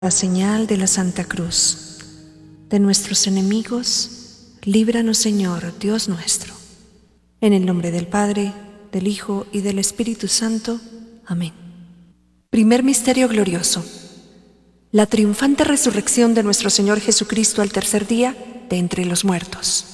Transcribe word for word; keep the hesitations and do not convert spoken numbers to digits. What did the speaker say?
La señal de la Santa Cruz. De nuestros enemigos, líbranos, Señor, Dios nuestro. En el nombre del Padre, del Hijo y del Espíritu Santo. Amén. Primer misterio glorioso. La triunfante resurrección de nuestro Señor Jesucristo al tercer día de entre los muertos.